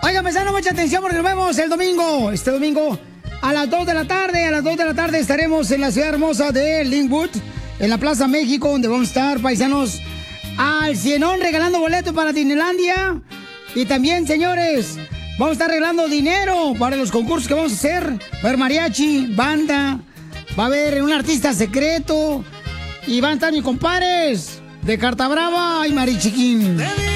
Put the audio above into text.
Oigan, paisano, mucha atención porque nos vemos el domingo. Este domingo a las 2 de la tarde. A las 2 de la tarde estaremos en la ciudad hermosa de Linwood, en la Plaza México, donde vamos a estar, paisanos, al cienón regalando boletos para Disneylandia. Y también, señores, vamos a estar regalando dinero para los concursos que vamos a hacer. Va a haber mariachi, banda, va a haber un artista secreto y van a estar mis compadres de Carta Brava y Marichiquín.